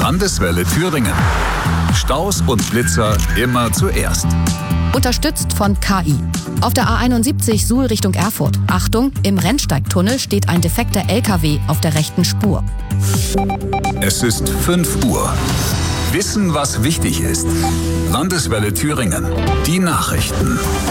Landeswelle Thüringen. Staus und Blitzer immer zuerst. Unterstützt von KI. Auf der A71 Suhl Richtung Erfurt. Achtung, im Rennsteigtunnel steht ein defekter LKW auf der rechten Spur. Es ist 5 Uhr. Wissen, was wichtig ist. Landeswelle Thüringen. Die Nachrichten.